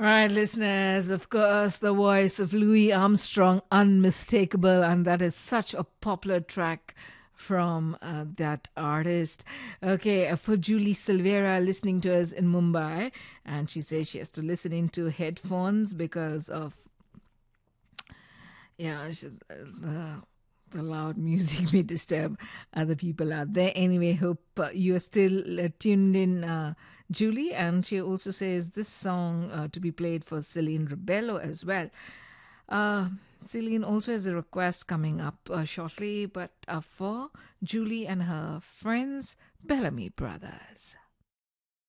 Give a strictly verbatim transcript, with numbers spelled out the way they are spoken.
Right, listeners, of course, the voice of Louis Armstrong, unmistakable, and that is such a popular track from uh, that artist. Okay, uh, for Julie Silvera listening to us in Mumbai, and she says she has to listen into headphones because of, yeah, she, the the loud music may disturb other people out there. Anyway, hope uh, you are still uh, tuned in, uh, Julie. And she also says this song uh, to be played for Celine Rebello as well. Uh, Celine also has a request coming up uh, shortly, but uh, for Julie and her friends, Bellamy Brothers.